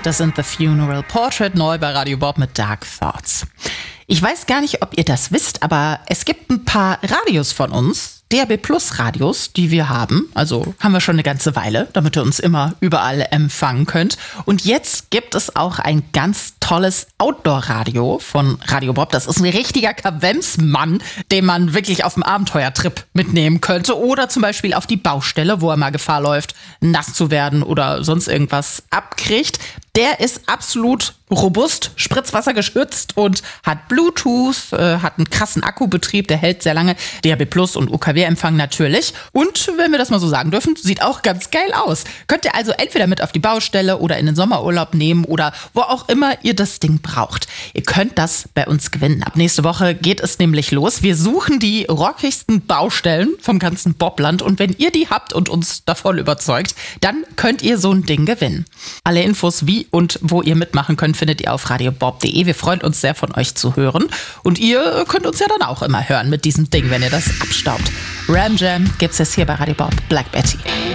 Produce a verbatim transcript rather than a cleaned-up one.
Das sind The Funeral Portrait, neu bei Radio Bob mit Dark Thoughts. Ich weiß gar nicht, ob ihr das wisst, aber es gibt ein paar Radios von uns, D A B Plus Radios, die wir haben. Also haben wir schon eine ganze Weile, damit ihr uns immer überall empfangen könnt. Und jetzt gibt es auch ein ganz tolles Outdoor-Radio von Radio Bob. Das ist ein richtiger Kavemsmann, den man wirklich auf dem Abenteuertrip mitnehmen könnte. Oder zum Beispiel auf die Baustelle, wo er mal Gefahr läuft, nass zu werden oder sonst irgendwas abkriegt. Der ist absolut robust, Spritzwasser geschützt und hat Bluetooth, äh, hat einen krassen Akkubetrieb, der hält sehr lange. D A B Plus und U K W-Empfang natürlich. Und wenn wir das mal so sagen dürfen, sieht auch ganz geil aus. Könnt ihr also entweder mit auf die Baustelle oder in den Sommerurlaub nehmen oder wo auch immer ihr das Ding braucht. Ihr könnt das bei uns gewinnen. Ab nächste Woche geht es nämlich los. Wir suchen die rockigsten Baustellen vom ganzen Bobland und wenn ihr die habt und uns davon überzeugt, dann könnt ihr so ein Ding gewinnen. Alle Infos, wie und wo ihr mitmachen könnt, findet ihr auf radio bob punkt de. Wir freuen uns sehr, von euch zu hören. Und ihr könnt uns ja dann auch immer hören mit diesem Ding, wenn ihr das abstaubt. Ram Jam gibt's jetzt hier bei Radio Bob. Black Betty.